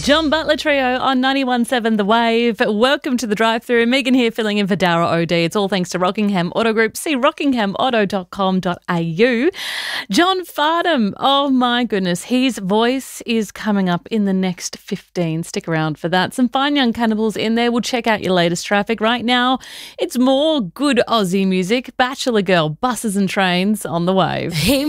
John Butler Trio on 91.7 The Wave. Welcome to the drive-thru. Megan here filling in for Dara OD. It's all thanks to Rockingham Auto Group. See rockinghamauto.com.au. John Farnham, oh my goodness, his voice is coming up in the next 15. Stick around for that. Some fine young cannibals in there. We'll check out your latest traffic. Right now, it's more good Aussie music. Bachelor Girl, Buses and Trains on The Wave.